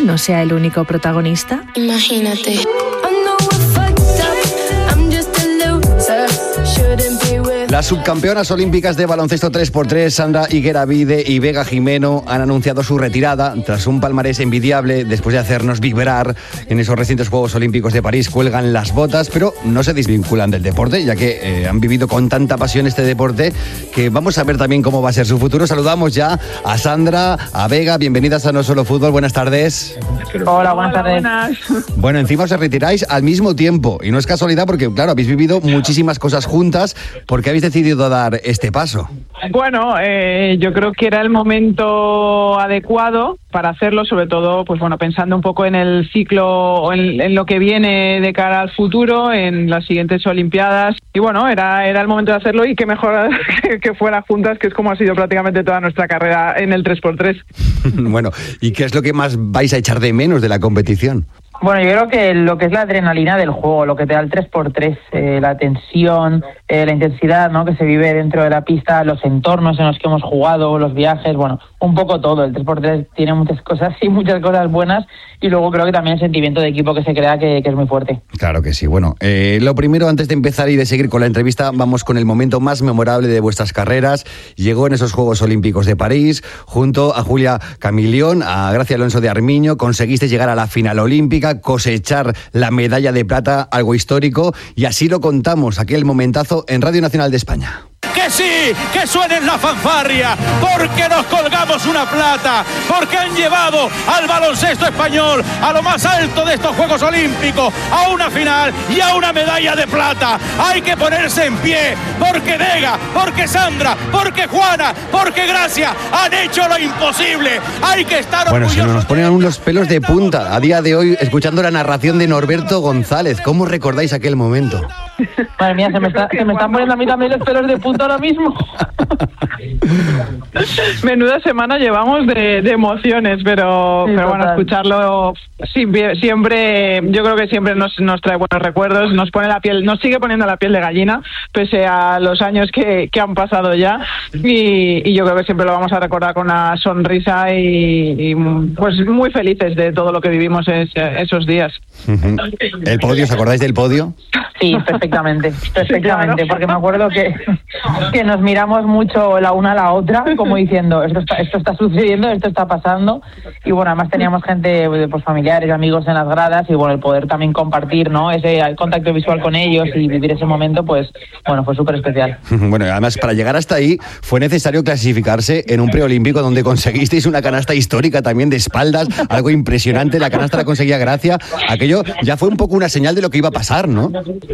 no sea el único protagonista? Imagínate. Las subcampeonas olímpicas de baloncesto 3x3, Sandra Higuera Vide y Vega Jimeno, han anunciado su retirada tras un palmarés envidiable. Después de hacernos vibrar en esos recientes Juegos Olímpicos de París, cuelgan las botas, pero no se desvinculan del deporte, ya que han vivido con tanta pasión este deporte, que vamos a ver también cómo va a ser su futuro. Saludamos ya a Sandra, a Vega, bienvenidas a No Solo Fútbol, buenas tardes. Hola, buenas tardes. Bueno, encima os retiráis al mismo tiempo, y no es casualidad porque, claro, habéis vivido muchísimas cosas juntas. ¿Por qué habéis decidido dar este paso? Bueno, yo creo que era el momento adecuado para hacerlo, sobre todo, pues bueno, pensando un poco en el ciclo, o en lo que viene de cara al futuro, en las siguientes Olimpiadas. Y bueno, era el momento de hacerlo, y qué mejor que fuera juntas, que es como ha sido prácticamente toda nuestra carrera en el 3x3. Bueno, ¿y qué es lo que más vais a echar de menos de la competición? Bueno, yo creo que lo que es la adrenalina del juego, lo que te da el 3x3, la tensión, la intensidad, ¿no?, que se vive dentro de la pista, los entornos en los que hemos jugado, los viajes, bueno, un poco todo. El 3x3 tiene muchas cosas buenas, y luego creo que también el sentimiento de equipo que se crea que es muy fuerte. Claro que sí. Bueno, lo primero, antes de empezar y de seguir con la entrevista, vamos con el momento más memorable de vuestras carreras. Llegó en esos Juegos Olímpicos de París, junto a Julia Camilión, a Gracia Alonso de Armiño, conseguiste llegar a la final olímpica, cosechar la medalla de plata, algo histórico, y así lo contamos, aquel momentazo en Radio Nacional de España. Que sí, que suene la fanfarria, porque nos colgamos una plata, porque han llevado al baloncesto español a lo más alto de estos Juegos Olímpicos, a una final y a una medalla de plata. Hay que ponerse en pie, porque Vega, porque Sandra, porque Juana, porque Gracia han hecho lo imposible. Hay que estar Bueno, orgullosos. si nos ponen aún los pelos de punta a día de hoy, escuchando la narración de Norberto González. ¿Cómo recordáis aquel momento? Madre mía, se me están poniendo a mí también los pelos de punta ahora mismo. Menuda semana llevamos de emociones, pero bueno, escucharlo siempre, yo creo que siempre nos trae buenos recuerdos, nos sigue poniendo la piel de gallina, pese a los años que han pasado ya, y yo creo que siempre lo vamos a recordar con una sonrisa y pues muy felices de todo lo que vivimos esos días. ¿El podio? ¿Os acordáis del podio? Sí, perfectamente, sí, claro. Porque me acuerdo que nos miramos mucho la una a la otra, como diciendo, esto está sucediendo, esto está pasando, y bueno, además teníamos gente, pues familiares, amigos en las gradas, y bueno, el poder también compartir, ¿no?, ese contacto visual con ellos y vivir ese momento, pues bueno, fue súper especial. Bueno, además, para llegar hasta ahí fue necesario clasificarse en un preolímpico donde conseguisteis una canasta histórica también de espaldas, algo impresionante. La canasta la conseguía Gracia. Aquello ya fue un poco una señal de lo que iba a pasar, ¿no?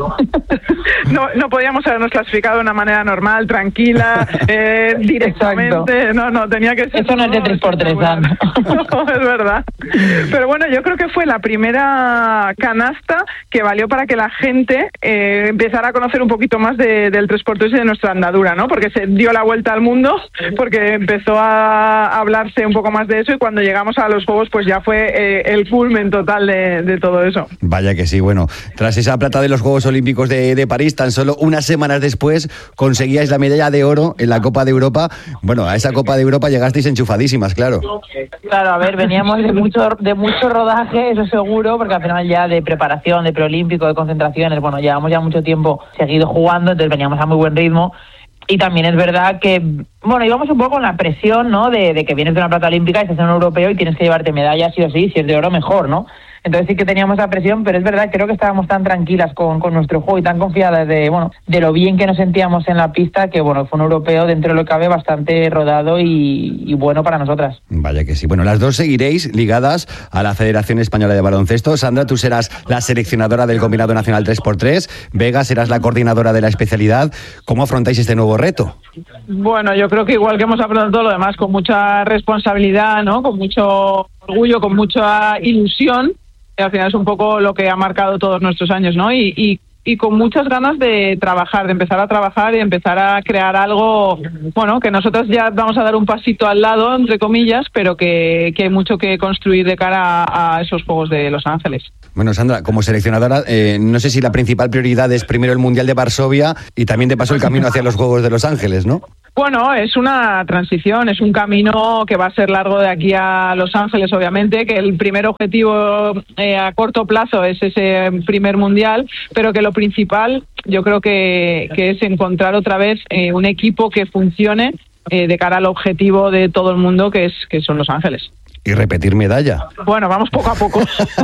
No podíamos habernos clasificado de una manera normal, tranquila, directamente. No, tenía que ser. Eso no es de 3x3, Dan. No, es verdad. Pero bueno, yo creo que fue la primera canasta que valió para que la gente empezara a conocer un poquito más del 3x3 y de nuestra andadura, ¿no? Porque se dio la vuelta al mundo, porque empezó a hablarse un poco más de eso, y cuando llegamos a los Juegos, pues ya fue el culmen total de todo eso. Vaya que sí. Bueno, tras esa plata de los Juegos Olímpicos de París, tan solo unas semanas después conseguíais la medalla de oro en la Copa de Europa. Bueno, a esa Copa de Europa llegasteis enchufadísimas, claro. Claro, a ver, veníamos de mucho rodaje, eso seguro, porque al final ya de preparación, de preolímpico, de concentraciones, bueno, llevamos ya mucho tiempo seguido jugando, entonces veníamos a muy buen ritmo. Y también es verdad que, bueno, íbamos un poco con la presión, ¿no?, de que vienes de una plata olímpica y estás en un europeo y tienes que llevarte medallas sí o sí, si es de oro mejor, ¿no? Entonces sí que teníamos la presión, pero es verdad, creo que estábamos tan tranquilas con nuestro juego y tan confiadas de lo bien que nos sentíamos en la pista, que bueno, fue un europeo dentro de lo que cabe bastante rodado y bueno para nosotras. Vaya que sí. Bueno, las dos seguiréis ligadas a la Federación Española de Baloncesto. Sandra, tú serás la seleccionadora del Combinado Nacional 3x3. Vega, serás la coordinadora de la especialidad. ¿Cómo afrontáis este nuevo reto? Bueno, yo creo que igual que hemos afrontado todo lo demás, con mucha responsabilidad, ¿no?, con mucho orgullo, con mucha ilusión. Al final es un poco lo que ha marcado todos nuestros años, ¿no? Y con muchas ganas de trabajar, de empezar a trabajar y empezar a crear algo, bueno, que nosotros ya vamos a dar un pasito al lado, entre comillas, pero que hay mucho que construir de cara a esos Juegos de Los Ángeles. Bueno, Sandra, como seleccionadora, no sé si la principal prioridad es primero el Mundial de Varsovia y también de paso el camino hacia los Juegos de Los Ángeles, ¿no? Bueno, es una transición, es un camino que va a ser largo de aquí a Los Ángeles, obviamente, que el primer objetivo a corto plazo es ese primer mundial, pero que lo principal yo creo que es encontrar otra vez un equipo que funcione de cara al objetivo de todo el mundo, que son Los Ángeles. Y repetir medalla. Bueno, vamos poco a poco.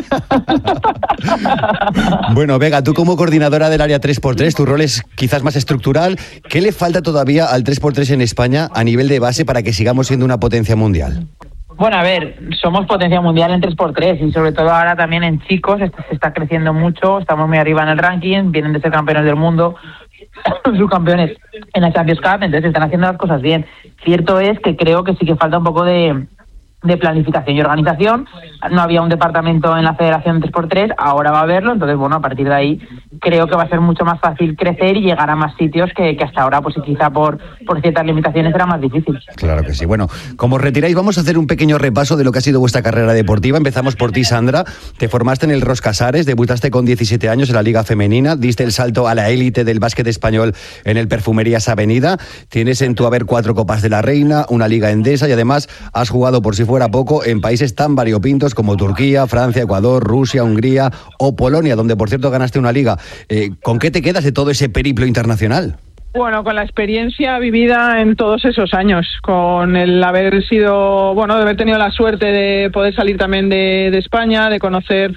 Bueno, Vega, tú como coordinadora del área 3x3, tu rol es quizás más estructural. ¿Qué le falta todavía al 3x3 en España a nivel de base para que sigamos siendo una potencia mundial? Bueno, a ver, somos potencia mundial en 3x3 y sobre todo ahora también en chicos se está creciendo mucho, estamos muy arriba en el ranking, vienen de ser campeones del mundo, subcampeones en la Champions Cup, entonces están haciendo las cosas bien. Cierto es que creo que sí que falta un poco de planificación y organización. No había un departamento en la Federación 3x3, ahora va a haberlo, entonces bueno, a partir de ahí creo que va a ser mucho más fácil crecer y llegar a más sitios que hasta ahora, pues quizá por ciertas limitaciones era más difícil. Claro que sí. Bueno, como os retiráis, vamos a hacer un pequeño repaso de lo que ha sido vuestra carrera deportiva. Empezamos por ti, Sandra. Te formaste en el Ros Casares, debutaste con 17 años en la Liga Femenina, diste el salto a la élite del básquet español en el Perfumerías Avenida, tienes en tu haber 4 Copas de la Reina, una Liga Endesa y además has jugado, por si fuera poco, en países tan variopintos como Turquía, Francia, Ecuador, Rusia, Hungría o Polonia, donde por cierto ganaste una liga. ¿Con qué te quedas de todo ese periplo internacional? Bueno, con la experiencia vivida en todos esos años, con el haber sido, bueno, de haber tenido la suerte de poder salir también de España, de conocer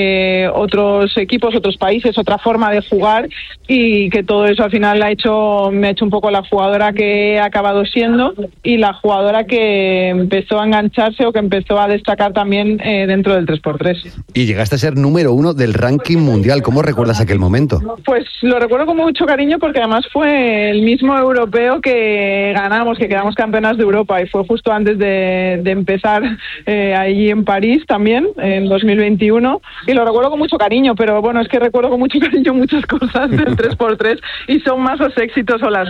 otros equipos, otros países, otra forma de jugar, y que todo eso al final me ha hecho un poco la jugadora que he acabado siendo y la jugadora que empezó a engancharse o que empezó a destacar también dentro del 3x3. Y llegaste a ser número 1 del ranking mundial. ¿Cómo recuerdas aquel momento? Pues lo recuerdo con mucho cariño porque además fue el mismo europeo que ganamos, que quedamos campeonas de Europa, y fue justo antes de empezar allí en París también, en 2021, y lo recuerdo con mucho cariño, pero bueno, es que recuerdo con mucho cariño muchas cosas del 3x3 y son más los éxitos o las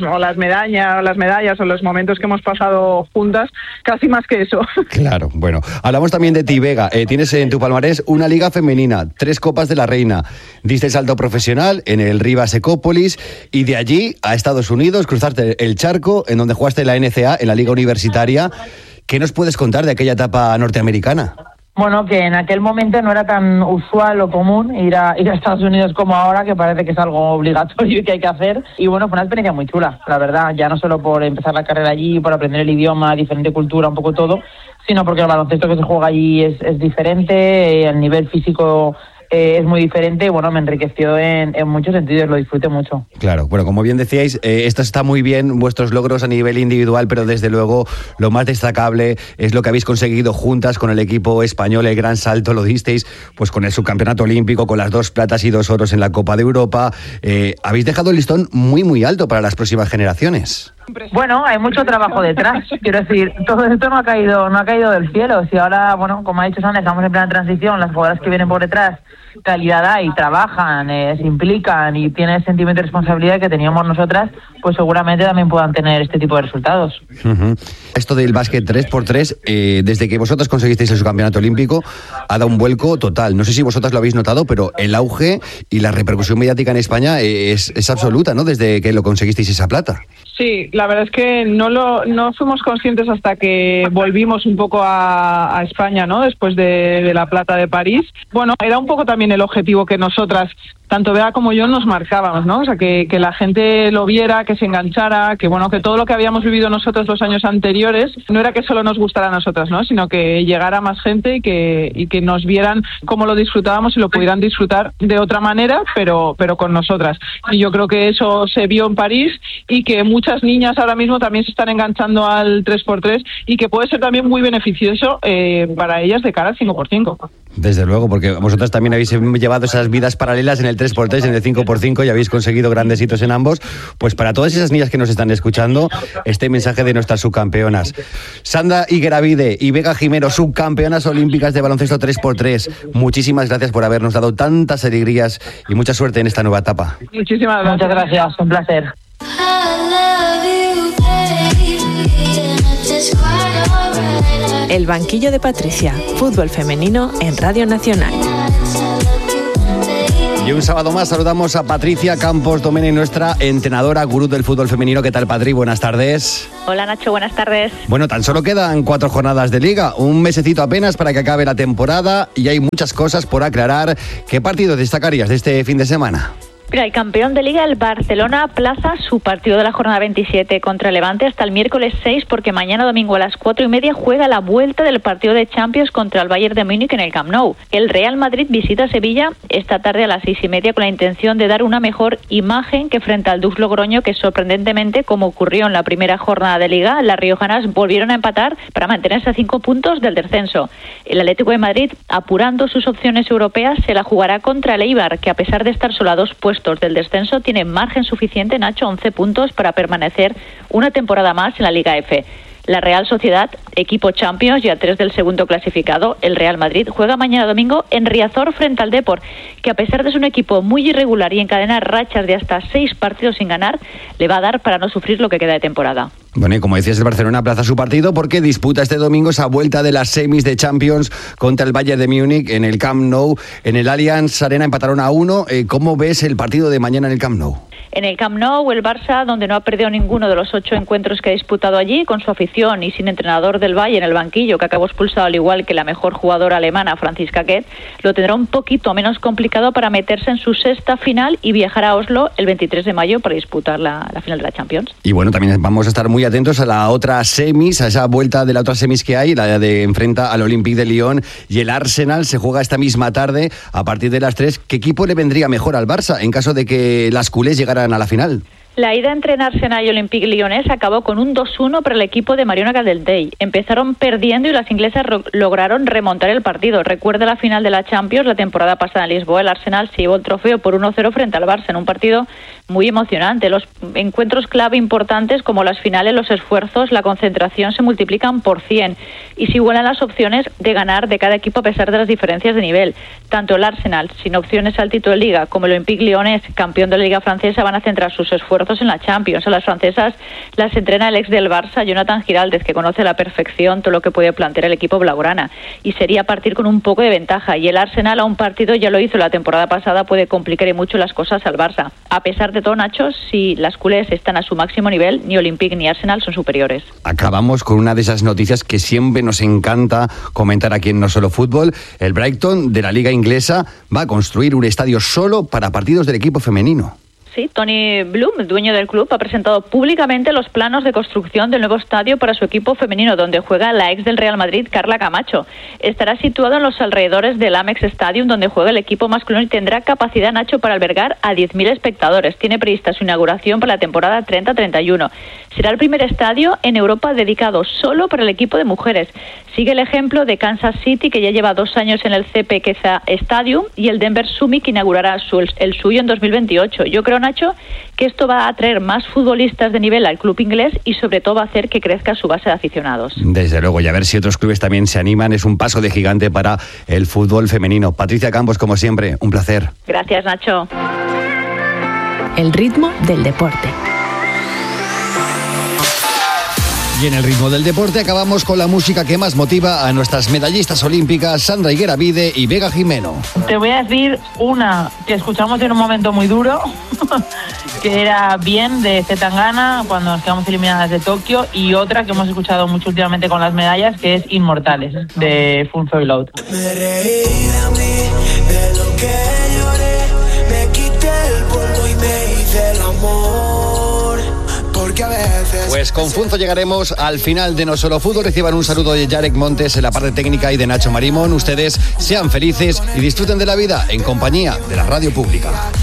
medallas o los momentos que hemos pasado juntas, casi más que eso. Claro, bueno, hablamos también de ti, Vega. Tienes en tu palmarés una Liga Femenina, 3 Copas de la Reina, diste el salto profesional en el Rivas Ecópolis y de allí a Estados Unidos, cruzaste el charco, en donde jugaste la NCAA, en la Liga Universitaria. ¿Qué nos puedes contar de aquella etapa norteamericana? Bueno, que en aquel momento no era tan usual o común ir a Estados Unidos como ahora, que parece que es algo obligatorio y que hay que hacer. Y bueno, fue una experiencia muy chula, la verdad, ya no solo por empezar la carrera allí, por aprender el idioma, diferente cultura, un poco todo, sino porque el baloncesto que se juega allí es diferente, el nivel físico es muy diferente y bueno, me enriqueció en muchos sentidos, lo disfruté mucho. Claro, bueno, como bien decíais, esto está muy bien, vuestros logros a nivel individual, pero desde luego lo más destacable es lo que habéis conseguido juntas con el equipo español, el gran salto lo disteis, pues con el subcampeonato olímpico, con las 2 platas y 2 oros en la Copa de Europa. Habéis dejado el listón muy, muy alto para las próximas generaciones. Bueno, hay mucho trabajo detrás, quiero decir, todo esto no ha caído del cielo. Si ahora, bueno, como ha dicho Sandra, estamos en plena transición, las jugadoras que vienen por detrás calidad hay, trabajan, se implican y tienen el sentimiento de responsabilidad que teníamos nosotras, pues seguramente también puedan tener este tipo de resultados. Uh-huh. Esto del básquet 3x3, desde que vosotras conseguisteis el subcampeonato olímpico, ha dado un vuelco total. No sé si vosotras lo habéis notado, pero el auge y la repercusión mediática en España es absoluta, ¿no? Desde que lo conseguisteis esa plata. Sí, la verdad es que no fuimos conscientes hasta que volvimos un poco a España, ¿no? Después de la plata de París. Bueno, era un poco también el objetivo que nosotras, tanto Bea como yo, nos marcábamos, ¿no? O sea, que la gente lo viera, que se enganchara, que bueno, que todo lo que habíamos vivido nosotros los años anteriores no era que solo nos gustara a nosotras, ¿no? Sino que llegara más gente y que nos vieran cómo lo disfrutábamos y lo pudieran disfrutar de otra manera, pero con nosotras. Y yo creo que eso se vio en París y que muchas niñas ahora mismo también se están enganchando al 3x3 y que puede ser también muy beneficioso para ellas de cara al 5x5. Desde luego, porque vosotras también habéis llevado esas vidas paralelas en el 3x3, en el 5x5 y habéis conseguido grandes hitos en ambos. Pues para todas esas niñas que nos están escuchando, este mensaje de nuestras subcampeonas. Sandra Higueravide y Vega Jimeno, subcampeonas olímpicas de baloncesto 3x3. Muchísimas gracias por habernos dado tantas alegrías y mucha suerte en esta nueva etapa. Muchísimas gracias. Muchas gracias, un placer. El banquillo de Patricia, fútbol femenino en Radio Nacional. Y un sábado más saludamos a Patricia Campos Domene, nuestra entrenadora, gurú del fútbol femenino. ¿Qué tal, Patri? Buenas tardes. Hola, Nacho, buenas tardes. Bueno, tan solo quedan 4 jornadas de Liga, un mesecito apenas para que acabe la temporada y hay muchas cosas por aclarar. ¿Qué partidos destacarías de este fin de semana? Mira, el campeón de Liga, el Barcelona, aplaza su partido de la jornada 27 contra el Levante hasta el miércoles 6, porque mañana domingo a las 4:30 juega la vuelta del partido de Champions contra el Bayern de Múnich en el Camp Nou. El Real Madrid visita Sevilla esta tarde a las 6:30 con la intención de dar una mejor imagen que frente al Dux Logroño, que sorprendentemente, como ocurrió en la primera jornada de Liga, las riojanas volvieron a empatar para mantenerse a 5 puntos del descenso. El Atlético de Madrid, apurando sus opciones europeas, se la jugará contra el Eibar, que a pesar de estar solo a 2 puestos del descenso, tiene margen suficiente, Nacho, 11 puntos para permanecer una temporada más en la Liga F. La Real Sociedad, equipo Champions, ya 3 del segundo clasificado, el Real Madrid, juega mañana domingo en Riazor frente al Depor, que a pesar de ser un equipo muy irregular y encadenar rachas de hasta 6 partidos sin ganar, le va a dar para no sufrir lo que queda de temporada. Bueno, y como decías, el Barcelona aplaza su partido porque disputa este domingo esa vuelta de las semis de Champions contra el Bayern de Múnich en el Camp Nou. En el Allianz Arena empataron a 1. ¿Cómo ves el partido de mañana en el Camp Nou? En el Camp Nou, el Barça, donde no ha perdido ninguno de los 8 encuentros que ha disputado allí, con su afición y sin entrenador del Bayern en el banquillo, que acabó expulsado al igual que la mejor jugadora alemana, Franziska Kett, lo tendrá un poquito menos complicado para meterse en su sexta final y viajar a Oslo el 23 de mayo para disputar la final de la Champions. Y bueno, también vamos a estar muy atentos a la otra semis, a esa vuelta de la otra semis que hay, la de enfrenta al Olympique de Lyon, y el Arsenal se juega esta misma tarde a partir de las 3. ¿Qué equipo le vendría mejor al Barça en caso de que las culés llegaran a la final? La ida entre Arsenal y Olympique Lyonnais acabó con un 2-1 para el equipo de Mariona Caldeldey. Empezaron perdiendo y las inglesas lograron remontar el partido. Recuerda la final de la Champions la temporada pasada en Lisboa. El Arsenal se llevó el trofeo por 1-0 frente al Barça en un partido muy emocionante. Los encuentros clave importantes como las finales, los esfuerzos, la concentración se multiplican por 100 y se igualan las opciones de ganar de cada equipo a pesar de las diferencias de nivel. Tanto el Arsenal, sin opciones al título de Liga, como el Olympique Lyonnais, campeón de la Liga francesa, van a centrar sus esfuerzos en la Champions. A las francesas las entrena el ex del Barça, Jonathan Giraldez, que conoce a la perfección todo lo que puede plantear el equipo blaugrana, y sería partir con un poco de ventaja, y el Arsenal a un partido, ya lo hizo la temporada pasada, puede complicar y mucho las cosas al Barça. A pesar de todo, Nacho, si las culés están a su máximo nivel, ni Olympique ni Arsenal son superiores. Acabamos con una de esas noticias que siempre nos encanta comentar aquí en No Solo Fútbol. El Brighton de la Liga Inglesa va a construir un estadio solo para partidos del equipo femenino. Sí, Tony Bloom, dueño del club, ha presentado públicamente los planos de construcción del nuevo estadio para su equipo femenino, donde juega la ex del Real Madrid, Carla Camacho. Estará situado en los alrededores del Amex Stadium, donde juega el equipo masculino, y tendrá capacidad, Nacho, para albergar a 10.000 espectadores. Tiene prevista su inauguración para la temporada 30-31. Será el primer estadio en Europa dedicado solo para el equipo de mujeres. Sigue el ejemplo de Kansas City, que ya lleva 2 años en el CPKC Stadium, y el Denver Summit, que inaugurará el suyo en 2028. Yo creo, Nacho, que esto va a atraer más futbolistas de nivel al club inglés y sobre todo va a hacer que crezca su base de aficionados. Desde luego, y a ver si otros clubes también se animan. Es un paso de gigante para el fútbol femenino. Patricia Campos, como siempre, un placer. Gracias, Nacho. El ritmo del deporte. Y en el ritmo del deporte acabamos con la música que más motiva a nuestras medallistas olímpicas Sandra Higuera-Vide y Vega Jimeno. Te voy a decir una que escuchamos en un momento muy duro, que era Bien, de Z Tangana, cuando nos quedamos eliminadas de Tokio, y otra que hemos escuchado mucho últimamente con las medallas, que es Inmortales, de Funzo y Loud. Me reí de mí, de lo que lloré, me quité el polvo y me hice el amor. Pues con Funzo llegaremos al final de No Solo Fútbol. Reciban un saludo de Yarek Montes en la parte técnica y de Nacho Marimón. Ustedes sean felices y disfruten de la vida en compañía de la radio pública.